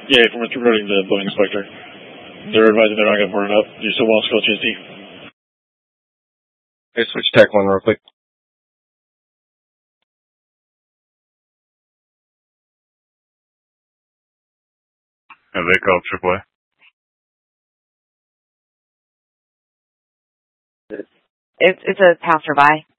Yeah, from regarding the Boeing inspector. They're advising they're not going to board it up. Do you still want to call GSD? Okay, switch Tech 1 real quick. Have they called AAA? It's a passerby.